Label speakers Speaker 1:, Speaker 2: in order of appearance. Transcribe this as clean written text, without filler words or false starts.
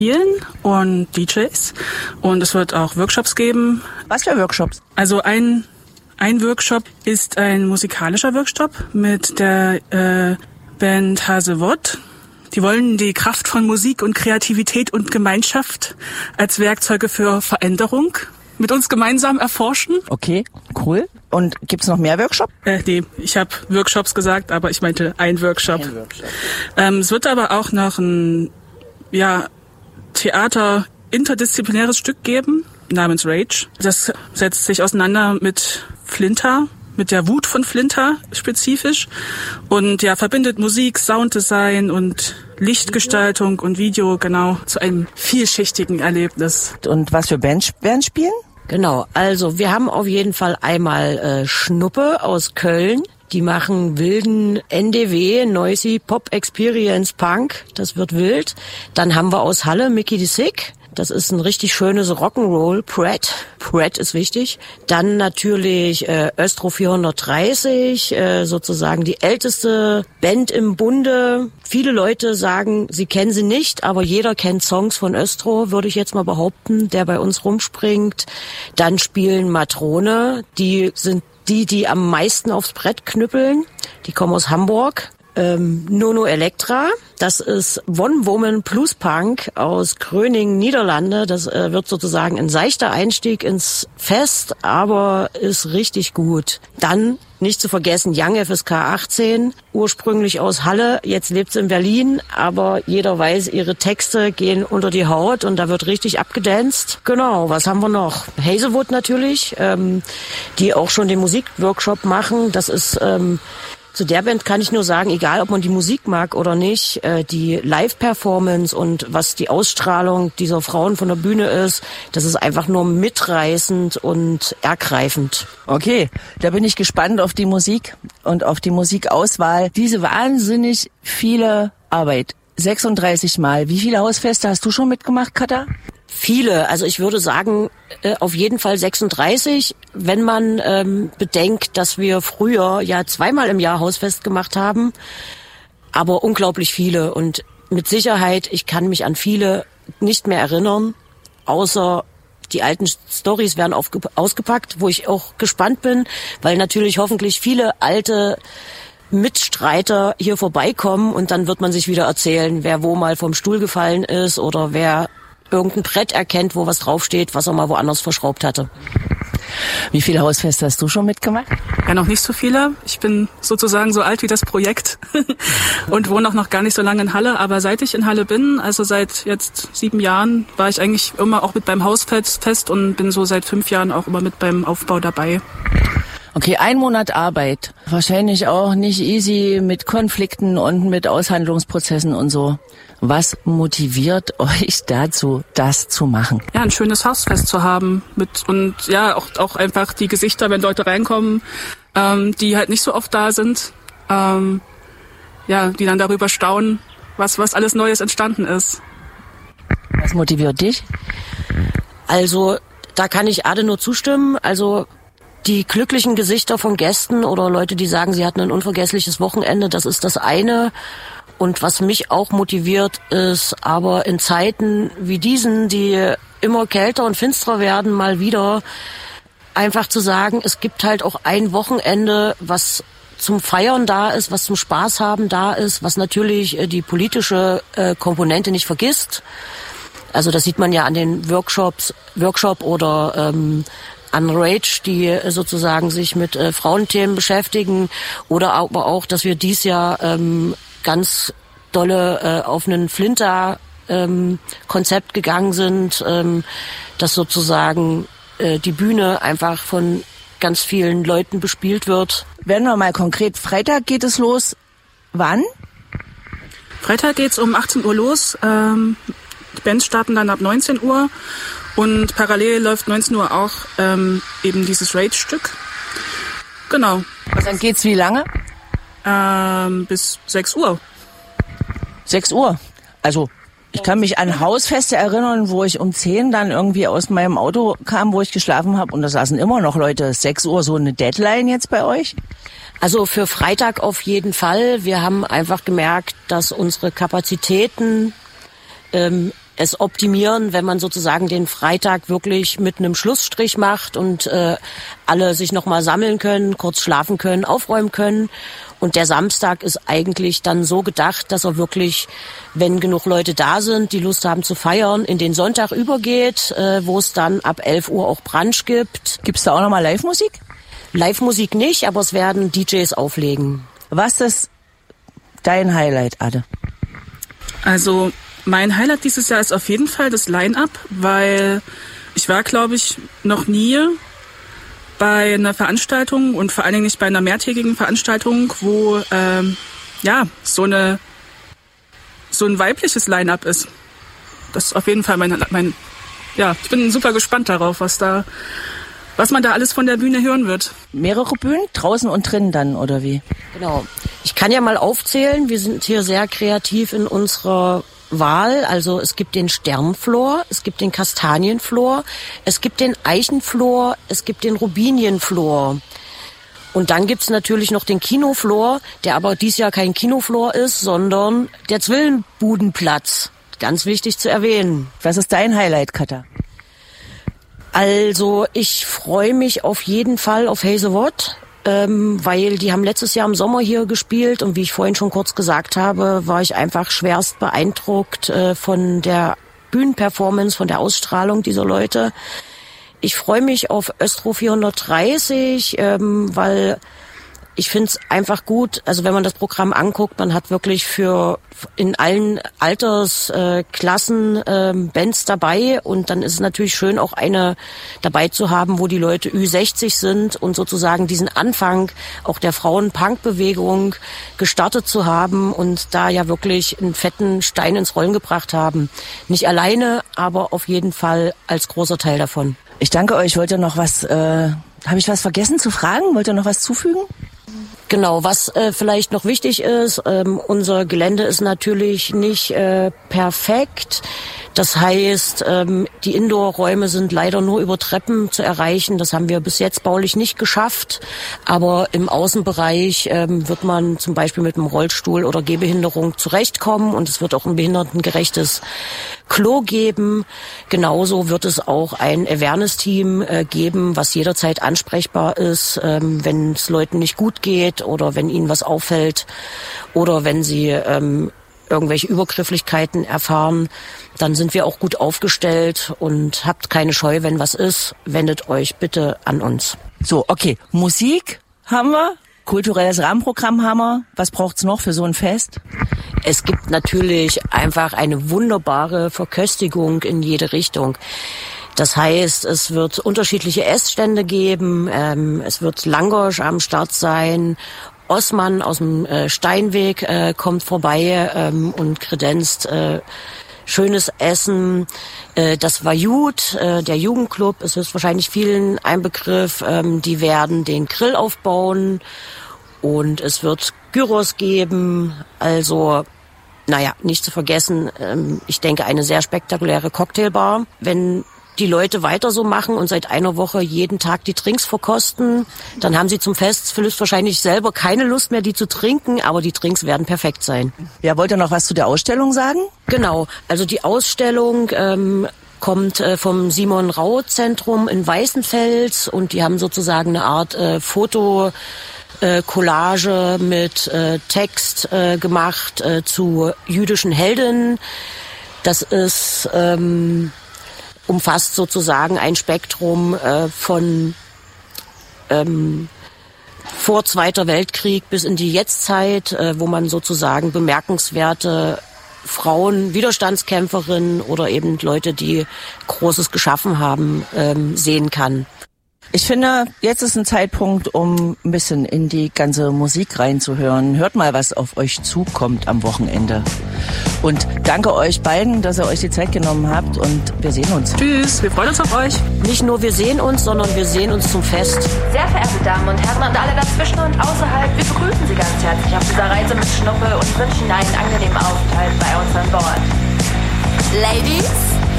Speaker 1: und DJs. Und es wird auch Workshops geben.
Speaker 2: Was für Workshops?
Speaker 1: Also ein Workshop ist ein musikalischer Workshop mit der Band Hasewott. Die wollen die Kraft von Musik und Kreativität und Gemeinschaft als Werkzeuge für Veränderung mit uns gemeinsam erforschen.
Speaker 2: Okay, cool. Und gibt's noch mehr Workshops?
Speaker 1: Nee, ich habe Workshops gesagt, aber ich meinte ein Workshop. Es wird aber auch noch ein Theater interdisziplinäres Stück geben namens Rage. Das setzt sich auseinander mit Flinter, mit der Wut von Flinter spezifisch und verbindet Musik, Sounddesign und Lichtgestaltung und Video zu einem vielschichtigen Erlebnis.
Speaker 2: Und was für Bands werden spielen?
Speaker 3: Genau, also wir haben auf jeden Fall einmal Schnuppe aus Köln. Die machen wilden NDW, Noisy Pop Experience Punk. Das wird wild. Dann haben wir aus Halle Mickey the Sick. Das ist ein richtig schönes Rock'n'Roll. Pret ist wichtig. Dann natürlich Östro 430, sozusagen die älteste Band im Bunde. Viele Leute sagen, sie kennen sie nicht, aber jeder kennt Songs von Östro, würde ich jetzt mal behaupten, der bei uns rumspringt. Dann spielen Matrone, die sind die am meisten aufs Brett knüppeln. Die kommen aus Hamburg. Nono Elektra, das ist One Woman Plus Punk aus Gröningen, Niederlande. Das wird sozusagen ein seichter Einstieg ins Fest, aber ist richtig gut. Dann nicht zu vergessen Young FSK 18, ursprünglich aus Halle, jetzt lebt sie in Berlin, aber jeder weiß, ihre Texte gehen unter die Haut und da wird richtig abgedanzt. Genau, was haben wir noch? Hazelwood natürlich, die auch schon den Musikworkshop machen. Das ist zu der Band kann ich nur sagen, egal ob man die Musik mag oder nicht, die Live-Performance und was die Ausstrahlung dieser Frauen von der Bühne ist, das ist einfach nur mitreißend und ergreifend.
Speaker 2: Okay, da bin ich gespannt auf die Musik und auf die Musikauswahl. Diese wahnsinnig viele Arbeit, 36 Mal. Wie viele Hausfeste hast du schon mitgemacht, Katha?
Speaker 3: Viele, also ich würde sagen, auf jeden Fall 36, wenn man bedenkt, dass wir früher zweimal im Jahr Hausfest gemacht haben, aber unglaublich viele und mit Sicherheit, ich kann mich an viele nicht mehr erinnern, außer die alten Storys werden ausgepackt, wo ich auch gespannt bin, weil natürlich hoffentlich viele alte Mitstreiter hier vorbeikommen und dann wird man sich wieder erzählen, wer wo mal vom Stuhl gefallen ist oder wer irgendein Brett erkennt, wo was draufsteht, was er mal woanders verschraubt hatte.
Speaker 2: Wie viele Hausfeste hast du schon mitgemacht?
Speaker 1: Ja, noch nicht so viele. Ich bin sozusagen so alt wie das Projekt und wohne auch noch gar nicht so lange in Halle. Aber seit ich in Halle bin, also seit jetzt 7 Jahren, war ich eigentlich immer auch mit beim Hausfest und bin so seit 5 Jahren auch immer mit beim Aufbau dabei.
Speaker 2: Okay, 1 Monat Arbeit. Wahrscheinlich auch nicht easy mit Konflikten und mit Aushandlungsprozessen und so. Was motiviert euch dazu, das zu machen?
Speaker 1: Ja, ein schönes Hausfest zu haben und auch einfach die Gesichter, wenn Leute reinkommen, die halt nicht so oft da sind, die dann darüber staunen, was alles Neues entstanden ist.
Speaker 2: Was motiviert dich?
Speaker 3: Also, da kann ich Ade nur zustimmen. Also, die glücklichen Gesichter von Gästen oder Leute, die sagen, sie hatten ein unvergessliches Wochenende, das ist das eine. Und was mich auch motiviert ist, aber in Zeiten wie diesen, die immer kälter und finsterer werden, mal wieder einfach zu sagen, es gibt halt auch ein Wochenende, was zum Feiern da ist, was zum Spaß haben da ist, was natürlich die politische Komponente nicht vergisst. Also das sieht man ja an den Workshop oder an Rage, die sozusagen sich mit Frauenthemen beschäftigen, oder aber auch, dass wir dies Jahr ganz dolle auf einen Flinter-Konzept gegangen sind, dass sozusagen die Bühne einfach von ganz vielen Leuten bespielt wird.
Speaker 2: Werden wir mal konkret, Freitag geht es los. Wann?
Speaker 1: Freitag geht's um 18 Uhr los. Die Bands starten dann ab 19 Uhr und parallel läuft 19 Uhr auch eben dieses Rage-Stück. Genau.
Speaker 2: Und dann geht's wie lange?
Speaker 1: Bis 6 Uhr.
Speaker 2: 6 Uhr? Also ich kann mich an Hausfeste erinnern, wo ich um 10 dann irgendwie aus meinem Auto kam, wo ich geschlafen habe, und da saßen immer noch Leute. 6 Uhr, so eine Deadline jetzt bei euch?
Speaker 3: Also für Freitag auf jeden Fall. Wir haben einfach gemerkt, dass unsere Kapazitäten es optimieren, wenn man sozusagen den Freitag wirklich mit einem Schlussstrich macht und alle sich nochmal sammeln können, kurz schlafen können, aufräumen können. Und der Samstag ist eigentlich dann so gedacht, dass er wirklich, wenn genug Leute da sind, die Lust haben zu feiern, in den Sonntag übergeht, wo es dann ab 11 Uhr auch Brunch gibt.
Speaker 2: Gibt's da auch nochmal Live-Musik?
Speaker 3: Live-Musik nicht, aber es werden DJs auflegen.
Speaker 2: Was ist dein Highlight, Ade?
Speaker 1: Also mein Highlight dieses Jahr ist auf jeden Fall das Line-Up, weil ich war, glaube ich, noch nie bei einer Veranstaltung und vor allen Dingen nicht bei einer mehrtägigen Veranstaltung, wo so ein weibliches Line-Up ist. Das ist auf jeden Fall ich bin super gespannt darauf, was man da alles von der Bühne hören wird.
Speaker 2: Mehrere Bühnen, draußen und drinnen dann, oder wie?
Speaker 3: Genau. Ich kann ja mal aufzählen, wir sind hier sehr kreativ in unserer Wahl. Also es gibt den Sternflor, es gibt den Kastanienflor, es gibt den Eichenflor, es gibt den Rubinienflor. Und dann gibt's natürlich noch den Kinoflor, der aber dieses Jahr kein Kinoflor ist, sondern der Zwillenbudenplatz. Ganz wichtig zu erwähnen.
Speaker 2: Was ist dein Highlight, Katha?
Speaker 3: Also ich freue mich auf jeden Fall auf Hazelwood, weil die haben letztes Jahr im Sommer hier gespielt und wie ich vorhin schon kurz gesagt habe, war ich einfach schwerst beeindruckt von der Bühnenperformance, von der Ausstrahlung dieser Leute. Ich freue mich auf Östro 430, weil ich finde es einfach gut, also wenn man das Programm anguckt, man hat wirklich in allen Altersklassen Bands dabei und dann ist es natürlich schön, auch eine dabei zu haben, wo die Leute Ü60 sind und sozusagen diesen Anfang auch der Frauen-Punk-Bewegung gestartet zu haben und da ja wirklich einen fetten Stein ins Rollen gebracht haben. Nicht alleine, aber auf jeden Fall als großer Teil davon.
Speaker 2: Ich danke euch. Wollt ihr noch was, habe ich was vergessen zu fragen? Wollt ihr noch was zufügen?
Speaker 3: Genau, was vielleicht noch wichtig ist, unser Gelände ist natürlich nicht perfekt. Das heißt, die Indoor-Räume sind leider nur über Treppen zu erreichen. Das haben wir bis jetzt baulich nicht geschafft. Aber im Außenbereich wird man zum Beispiel mit einem Rollstuhl oder Gehbehinderung zurechtkommen. Und es wird auch ein behindertengerechtes Klo geben. Genauso wird es auch ein Awareness-Team geben, was jederzeit ansprechbar ist, wenn es Leuten nicht gut geht oder wenn ihnen was auffällt oder wenn sie irgendwelche Übergrifflichkeiten erfahren, dann sind wir auch gut aufgestellt und habt keine Scheu, wenn was ist, wendet euch bitte an uns.
Speaker 2: So, okay, Musik haben wir, kulturelles Rahmenprogramm haben wir. Was braucht's noch für so ein Fest?
Speaker 3: Es gibt natürlich einfach eine wunderbare Verköstigung in jede Richtung. Das heißt, es wird unterschiedliche Essstände geben, es wird Langosch am Start sein, Osman aus dem Steinweg kommt vorbei und kredenzt schönes Essen. Das Vajut, der Jugendclub, ist wahrscheinlich vielen ein Begriff. Die werden den Grill aufbauen und es wird Gyros geben. Also, nicht zu vergessen, ich denke, eine sehr spektakuläre Cocktailbar. Wenn die Leute weiter so machen und seit einer Woche jeden Tag die Drinks verkosten, dann haben sie zum Fest wahrscheinlich selber keine Lust mehr, die zu trinken, aber die Drinks werden perfekt sein.
Speaker 2: Ja, wollt ihr noch was zu der Ausstellung sagen?
Speaker 3: Genau, also die Ausstellung kommt vom Simon-Rau-Zentrum in Weißenfels und die haben sozusagen eine Art Foto-Collage mit Text gemacht zu jüdischen Heldinnen. Das ist umfasst sozusagen ein Spektrum von vor Zweiter Weltkrieg bis in die Jetztzeit, wo man sozusagen bemerkenswerte Frauen, Widerstandskämpferinnen oder eben Leute, die Großes geschaffen haben, sehen kann.
Speaker 2: Ich finde, jetzt ist ein Zeitpunkt, um ein bisschen in die ganze Musik reinzuhören. Hört mal, was auf euch zukommt am Wochenende. Und danke euch beiden, dass ihr euch die Zeit genommen habt und wir sehen uns.
Speaker 1: Tschüss, wir freuen uns auf euch.
Speaker 3: Nicht nur wir sehen uns, sondern wir sehen uns zum Fest.
Speaker 4: Sehr verehrte Damen und Herren und alle dazwischen und außerhalb, wir begrüßen Sie ganz herzlich auf dieser Reise mit Schnuppe und wünschen Ihnen einen angenehmen Aufenthalt bei uns an Bord. Ladies,